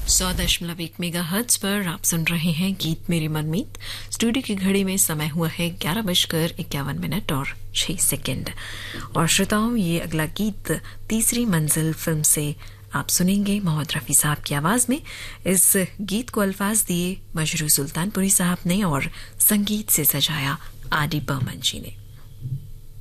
100.1 megahertz पर आप सुन रहे हैं गीत मेरी मनमीत। स्टूडियो की घड़ी में समय हुआ है 11:51 और 6 सेकंड। और श्रोताओं, ये अगला गीत तीसरी मंजिल फिल्म से आप सुनेंगे मोहम्मद रफी साहब की आवाज में। इस गीत को अल्फाज दिए मजरू सुल्तानपुरी साहब ने और संगीत से सजाया आदि बर्मन जी ने।